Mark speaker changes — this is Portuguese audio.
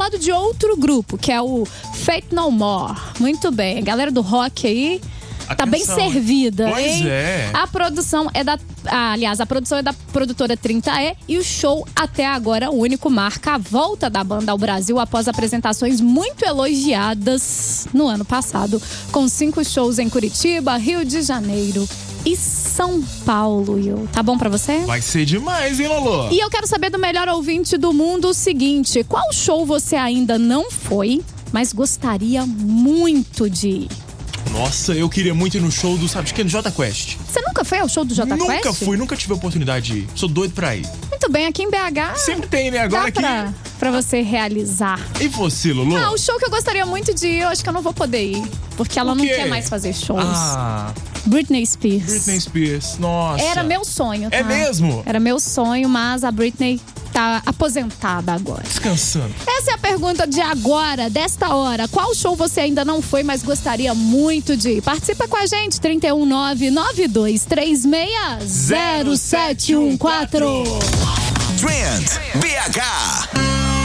Speaker 1: lado de outro grupo, que é o Faith No More. Muito bem, a galera do rock aí tá bem servida,
Speaker 2: pois
Speaker 1: hein?
Speaker 2: É.
Speaker 1: A produção é da produtora 30E e o show até agora único marca a volta da banda ao Brasil após apresentações muito elogiadas no ano passado, com 5 shows em Curitiba, Rio de Janeiro e São Paulo. Tá bom pra você?
Speaker 2: Vai ser demais, hein, Lolo?
Speaker 1: E eu quero saber do melhor ouvinte do mundo o seguinte: qual show você ainda não foi, mas gostaria muito de ir?
Speaker 2: Nossa, eu queria muito ir no show do, sabe de quem? Do Jota Quest.
Speaker 1: Você nunca foi ao show do Jota Quest?
Speaker 2: Nunca fui, nunca tive a oportunidade de ir. Sou doido pra ir.
Speaker 1: Muito bem, aqui em BH
Speaker 2: Sempre tem, né? Agora aqui.
Speaker 1: pra você realizar.
Speaker 2: E você, Lulu?
Speaker 1: O show que eu gostaria muito de ir, eu acho que eu não vou poder ir. Porque ela
Speaker 2: Por
Speaker 1: não
Speaker 2: quê?
Speaker 1: quer mais fazer shows.
Speaker 2: Ah,
Speaker 1: Britney Spears.
Speaker 2: Britney Spears. Nossa.
Speaker 1: Era meu sonho, tá?
Speaker 2: É mesmo?
Speaker 1: Era meu sonho, mas a Britney tá aposentada agora.
Speaker 2: Descansando.
Speaker 1: Essa é a pergunta de agora, desta hora. Qual show você ainda não foi, mas gostaria muito de ir? Participa com a gente, 31992360714.
Speaker 3: Trend BH.